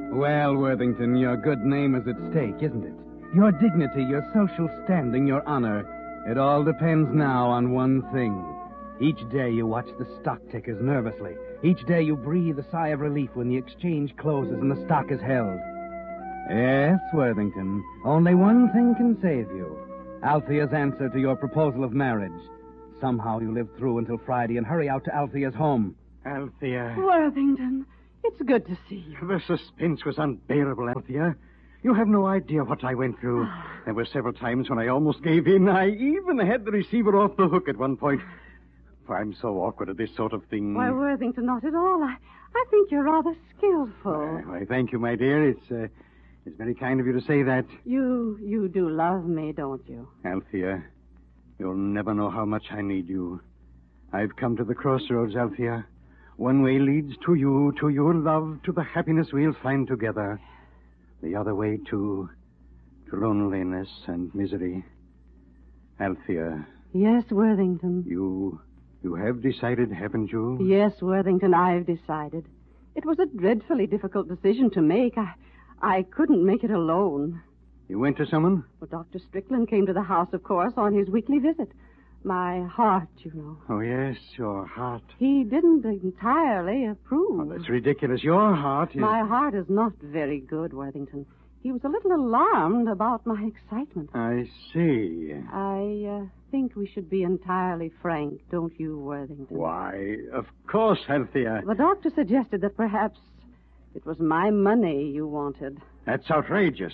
Well, Worthington, your good name is at stake, isn't it? Your dignity, your social standing, your honor. It all depends now on one thing. Each day you watch the stock tickers nervously. Each day you breathe a sigh of relief when the exchange closes and the stock is held. Yes, Worthington, only one thing can save you. Althea's answer to your proposal of marriage. Somehow you live through until Friday and hurry out to Althea's home. Althea. Worthington, it's good to see you. The suspense was unbearable, Althea. You have no idea what I went through. There were several times when I almost gave in. I even had the receiver off the hook at one point. I'm so awkward at this sort of thing. Why, Worthington, not at all. I think you're rather skillful. Why, thank you, my dear. It's very kind of you to say that. You do love me, don't you? Althea, you'll never know how much I need you. I've come to the crossroads, Althea. One way leads to you, to your love, to the happiness we'll find together. The other way to loneliness and misery. Althea. Yes, Worthington. You have decided, haven't you? Yes, Worthington, I've decided. It was a dreadfully difficult decision to make. I couldn't make it alone. You went to someone? Well, Dr. Strickland came to the house, of course, on his weekly visit. My heart, you know. Oh, yes, your heart. He didn't entirely approve. Oh, that's ridiculous. Your heart is... My heart is not very good, Worthington. He was a little alarmed about my excitement. I see. I think we should be entirely frank, don't you, Worthington? Why, of course, Althea. The doctor suggested that perhaps it was my money you wanted. That's outrageous.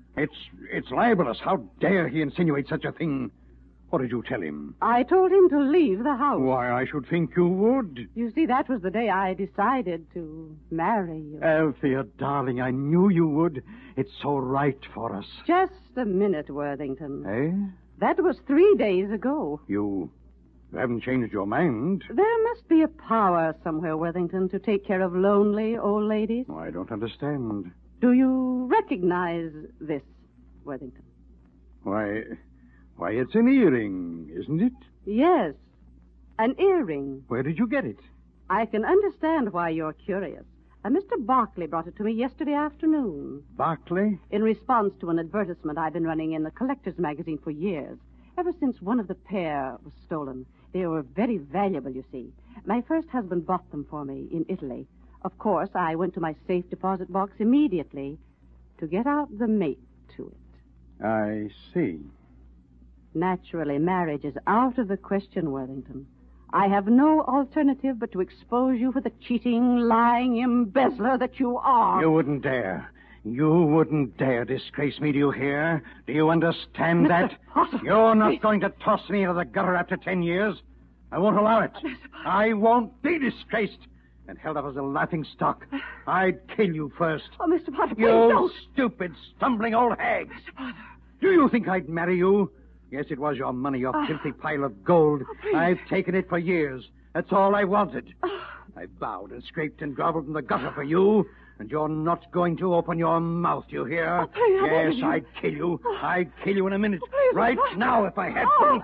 It's libelous. How dare he insinuate such a thing? What did you tell him? I told him to leave the house. Why, I should think you would. You see, that was the day I decided to marry you. Althea, darling, I knew you would. It's so right for us. Just a minute, Worthington. Eh? That was 3 days ago. You haven't changed your mind. There must be a power somewhere, Worthington, to take care of lonely old ladies. Oh, I don't understand. Do you recognize this, Worthington? Why, it's an earring, isn't it? Yes, an earring. Where did you get it? I can understand why you're curious. Mr. Barclay brought it to me yesterday afternoon. Barclay? In response to an advertisement I've been running in the collector's magazine for years. Ever since one of the pair was stolen. They were very valuable, you see. My first husband bought them for me in Italy. Of course, I went to my safe deposit box immediately to get out the mate to it. I see. Naturally, marriage is out of the question, Worthington. I have no alternative but to expose you for the cheating, lying embezzler that you are. You wouldn't dare. You wouldn't dare disgrace me, do you hear? Do you understand that? Potter, You're not going to toss me into the gutter after 10 years. I won't allow it. I won't be disgraced and held up as a laughing stock. I'd kill you first. Oh, Mr. Potter, please You don't. stupid, stumbling old hag. Mr. Potter. Do you think I'd marry you? Yes, it was your money, your filthy pile of gold. please. I've taken it for years. That's all I wanted. I bowed and scraped and groveled in the gutter for you, and you're not going to open your mouth, you hear? please, I beg Yes, you. I'd kill you. I'd kill you in a minute. please, Right Papa. now, if I had to.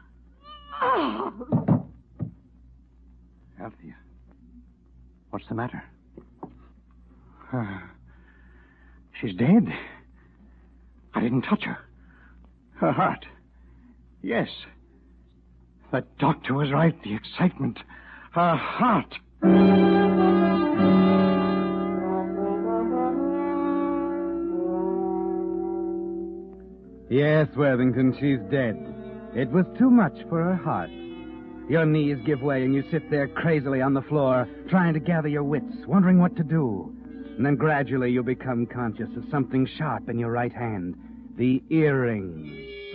Althea, what's the matter? She's dead. I didn't touch her. Her heart. Yes. The doctor was right. The excitement. Her heart. Yes, Worthington, she's dead. It was too much for her heart. Your knees give way and you sit there crazily on the floor, trying to gather your wits, wondering what to do. And then gradually you become conscious of something sharp in your right hand. The earring.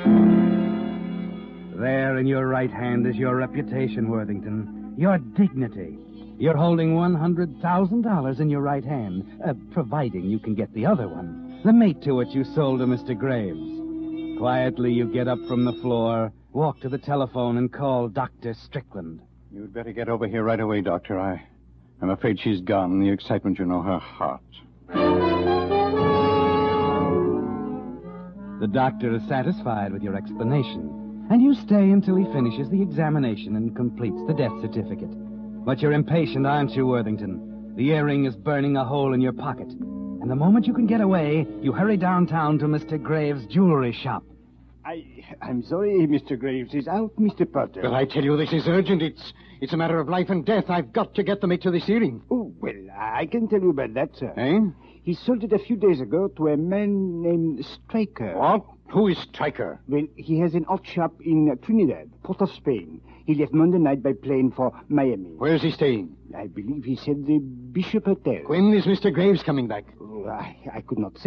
There in your right hand is your reputation, Worthington. Your dignity. You're holding $100,000 in your right hand, providing you can get the other one. The mate to it you sold to Mr. Graves. Quietly you get up from the floor, walk to the telephone, and call Dr. Strickland. You'd better get over here right away, Doctor. I'm afraid she's gone. The excitement, her heart. The doctor is satisfied with your explanation, and you stay until he finishes the examination and completes the death certificate. But you're impatient, aren't you, Worthington? The earring is burning a hole in your pocket, and And the moment you can get away, you hurry downtown to Mr. Graves' jewelry shop. I'm sorry, Mr. Graves is out, Mr. Potter. But I tell you, this is urgent. It's a matter of life and death. I've got to get the mate to this hearing. Oh, well, I can tell you about that, sir. Eh? He sold it a few days ago to a man named Stryker. What? Who is Stryker? Well, he has an art shop in Trinidad, Port of Spain. He left Monday night by plane for Miami. Where's he staying? I believe he said the Bishop Hotel. When is Mr. Graves coming back? Oh, I could not say.